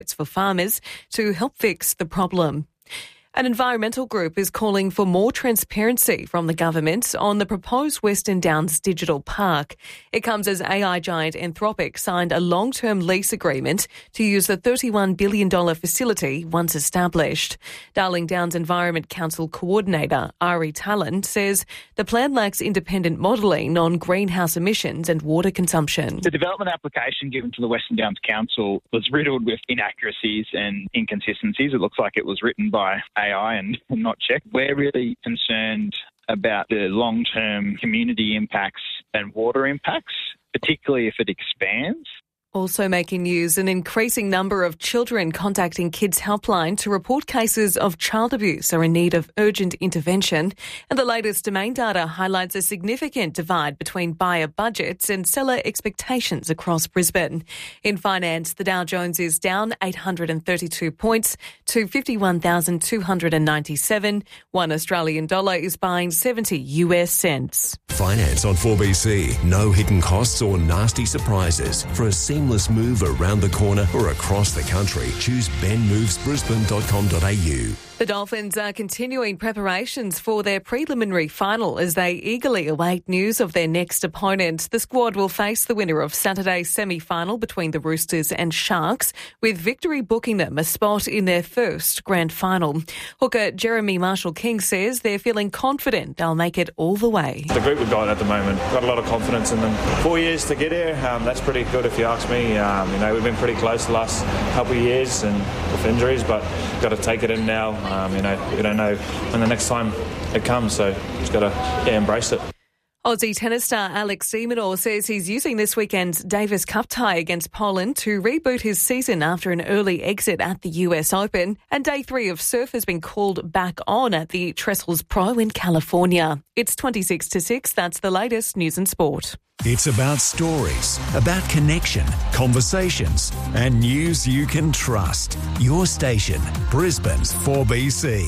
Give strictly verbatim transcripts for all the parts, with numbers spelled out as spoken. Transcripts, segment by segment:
It's for farmers to help fix the problem. An environmental group is calling for more transparency from the government on the proposed Western Downs Digital Park. It comes as A I giant Anthropic signed a long-term lease agreement to use the thirty-one billion dollars facility once established. Darling Downs Environment Council Coordinator Ari Talon says the plan lacks independent modelling on greenhouse emissions and water consumption. The development application given to the Western Downs Council was riddled with inaccuracies and inconsistencies. It looks like it was written by A I and not checked. We're really concerned about the long-term community impacts and water impacts, particularly if it expands. Also making news, an increasing number of children contacting Kids Helpline to report cases of child abuse are in need of urgent intervention. And the latest domain data highlights a significant divide between buyer budgets and seller expectations across Brisbane. In finance, the Dow Jones is down eight hundred thirty-two points to fifty-one thousand two hundred ninety-seven. One Australian dollar is buying seventy US cents. Finance on four B C. No hidden costs or nasty surprises. For a seamless move around the corner or across the country, choose ben moves brisbane dot com dot a u. The Dolphins are continuing preparations for their preliminary final as they eagerly await news of their next opponent. The squad will face the winner of Saturday's semi-final between the Roosters and Sharks, with victory booking them a spot in their first grand final. Hooker Jeremy Marshall-King says they're feeling confident they'll make it all the way. The group we've got at the moment, got a lot of confidence in them. Four years to get here, um, that's pretty good if you ask me. Um, you know, we've been pretty close the last couple of years and with injuries, but got to take it in now. Um, you know, we don't know when the next time it comes, so just got to yeah, embrace it. Aussie tennis star Alex de Minaur says he's using this weekend's Davis Cup tie against Poland to reboot his season after an early exit at the U S Open. And day three of surf has been called back on at the Trestles Pro in California. It's twenty-six to six. That's the latest news and sport. It's about stories, about connection, conversations, and news you can trust. Your station, Brisbane's four B C.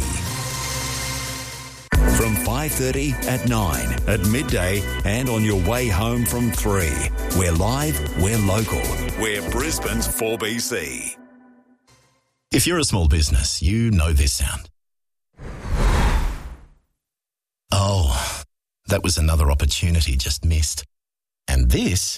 From five thirty at nine, at midday, and on your way home from three. We're live, we're local, we're Brisbane's four B C. If you're a small business, you know this sound. Oh, that was another opportunity just missed. And this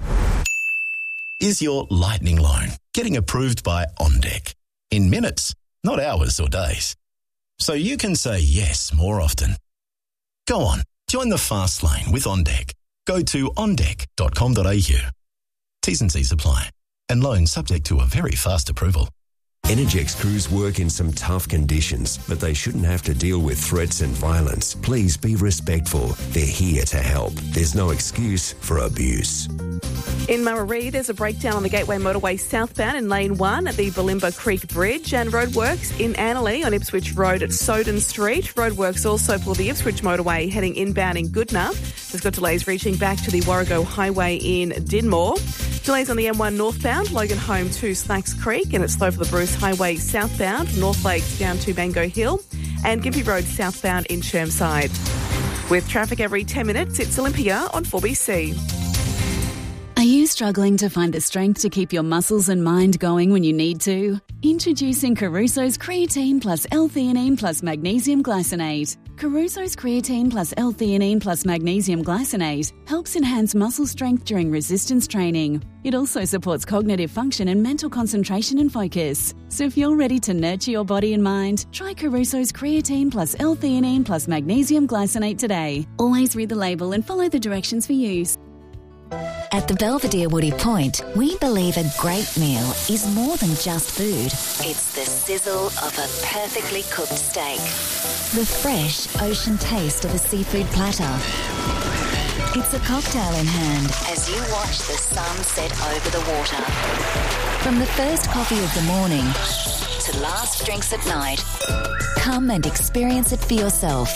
is your Lightning loan, getting approved by OnDeck. In minutes, not hours or days. So you can say yes more often. Go on, join the fast lane with OnDeck. Go to on deck dot com dot a u. T's and C's apply. And loans subject to a very fast approval. Energex crews work in some tough conditions, but they shouldn't have to deal with threats and violence. Please be respectful. They're here to help. There's no excuse for abuse. In Murray, there's a breakdown on the Gateway Motorway southbound in Lane one at the Balimba Creek Bridge, and roadworks in Annerley on Ipswich Road at Soden Street. Roadworks also for the Ipswich Motorway heading inbound in Goodna. There's got delays reaching back to the Warrego Highway in Dinmore. Delays on the M one northbound, Logan Home to Slacks Creek, and it's slow for the Bruce Highway southbound, North Lakes down to Mango Hill, and Gympie Road southbound in Chermside. With traffic every ten minutes, it's Olympia on four B C. Are you struggling to find the strength to keep your muscles and mind going when you need to? Introducing Caruso's Creatine plus L-theanine plus Magnesium Glycinate. Caruso's Creatine plus L-theanine plus Magnesium Glycinate helps enhance muscle strength during resistance training. It also supports cognitive function and mental concentration and focus. So if you're ready to nurture your body and mind, try Caruso's Creatine plus L-theanine plus Magnesium Glycinate today. Always read the label and follow the directions for use. At the Belvedere Woody Point, we believe a great meal is more than just food. It's the sizzle of a perfectly cooked steak, the fresh ocean taste of a seafood platter. It's a cocktail in hand as you watch the sun set over the water. From the first coffee of the morning to last drinks at night, come and experience it for yourself.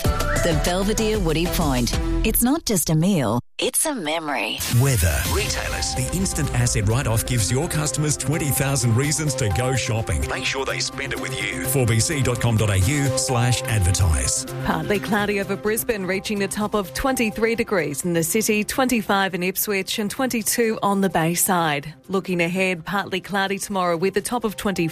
The Belvedere Woody Point. It's not just a meal, it's a memory. Weather. Retailers. The instant asset write-off gives your customers twenty thousand reasons to go shopping. Make sure they spend it with you. four b c dot com dot a u slash advertise. Partly cloudy over Brisbane, reaching the top of twenty-three degrees in the city, twenty-five in Ipswich and twenty-two on the Bayside. Looking ahead, partly cloudy tomorrow with a top of twenty-four.